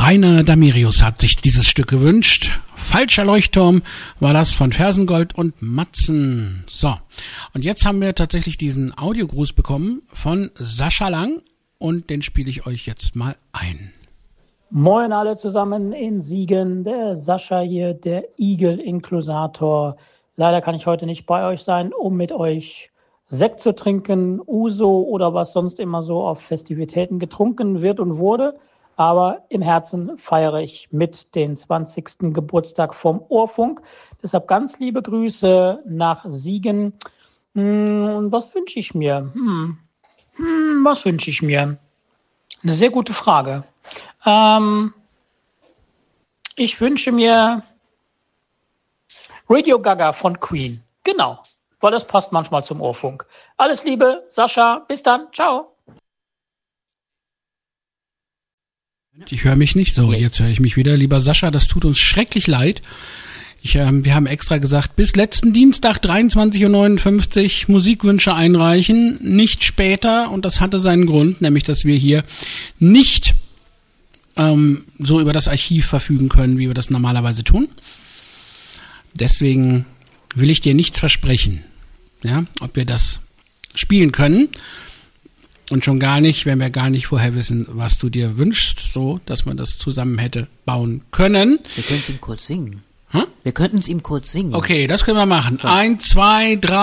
Rainer Damirius hat sich dieses Stück gewünscht. Falscher Leuchtturm war das von Fersengold und Matzen. So, und jetzt haben wir tatsächlich diesen Audiogruß bekommen von Sascha Lang und den spiele ich euch jetzt mal ein. Moin alle zusammen in Siegen, der Sascha hier, der Igel-Inklusator. Leider kann ich heute nicht bei euch sein, um mit euch Sekt zu trinken, Uso oder was sonst immer so auf Festivitäten getrunken wird und wurde. Aber im Herzen feiere ich mit den 20. Geburtstag vom Ohrfunk. Deshalb ganz liebe Grüße nach Siegen. Und was wünsche ich mir? Was wünsche ich mir? Eine sehr gute Frage. Ich wünsche mir Radio Gaga von Queen. Genau, weil das passt manchmal zum Ohrfunk. Alles Liebe, Sascha. Bis dann. Ciao. Ich höre mich nicht so, jetzt höre ich mich wieder. Lieber Sascha, das tut uns schrecklich leid. Wir haben extra gesagt, bis letzten Dienstag 23:59 Uhr Musikwünsche einreichen, nicht später. Und das hatte seinen Grund, nämlich, dass wir hier nicht so über das Archiv verfügen können, wie wir das normalerweise tun. Deswegen will ich dir nichts versprechen, ja, ob wir das spielen können. Und schon gar nicht, wenn wir gar nicht vorher wissen, was du dir wünschst, so, dass man das zusammen hätte bauen können. Wir können es ihm kurz singen. Wir könnten es ihm kurz singen. Okay, das können wir machen. 1, 2, 3.